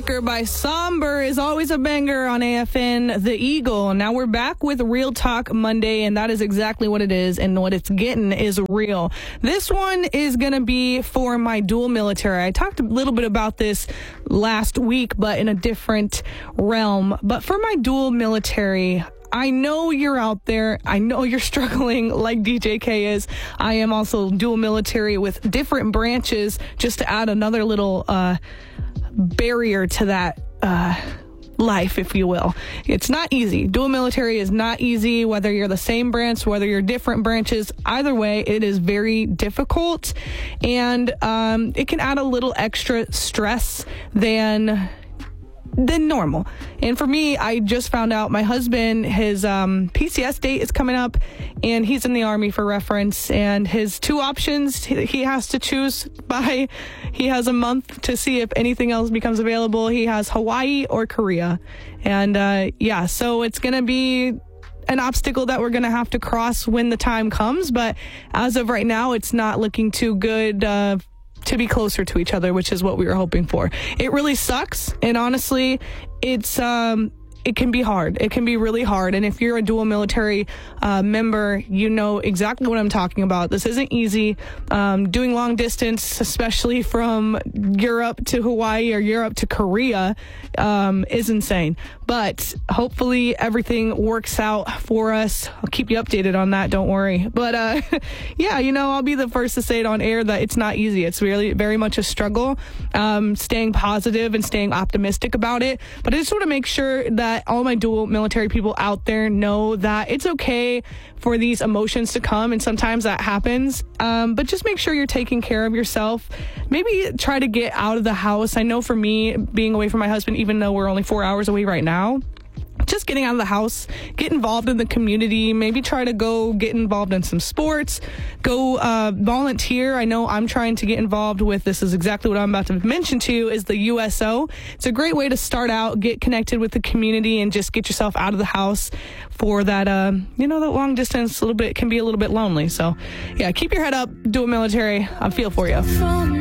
Walker by Somber is always a banger on AFN The Eagle. Now we're back with Real Talk Monday, and that is exactly what it is, and what it's getting is real. This one is going to be for my dual military. I talked a little bit about this last week, but in a different realm. But for my dual military, I know you're out there. I know you're struggling like DJK is. I am also dual military with different branches, just to add another little barrier to that life, if you will. It's not easy. Dual military is not easy, whether you're the same branch, whether you're different branches. Either way, it is very difficult, and it can add a little extra stress than normal. And for me, I just found out my husband, his PCS date is coming up, and he's in the Army for reference, and his two options he has to choose by. He has a month to see if anything else becomes available. He has Hawaii or Korea. And so it's going to be an obstacle that we're going to have to cross when the time comes. But as of right now, it's not looking too good to be closer to each other, which is what we were hoping for. It really sucks, and honestly, it can be hard. It can be really hard, and if you're a dual military member, you know exactly what I'm talking about. This isn't easy. Doing long distance, especially from Europe to Hawaii or Europe to Korea, is insane. But hopefully everything works out for us. I'll keep you updated on that, don't worry. But I'll be the first to say it on air that it's not easy. It's really very much a struggle, staying positive and staying optimistic about it. But I just want to make sure that all my dual military people out there know that it's okay for these emotions to come, and sometimes that happens. But just make sure you're taking care of yourself. Maybe try to get out of the house. I know for me, being away from my husband, even though we're only 4 hours away right now, just getting out of the house, get involved in the community, maybe try to go get involved in some sports, go volunteer. I know I'm trying to get involved with, this is exactly what I'm about to mention to you, is the USO. It's a great way to start out, get connected with the community, and just get yourself out of the house for that, that long distance can be a little bit lonely. So, yeah, keep your head up, dual military. I feel for you.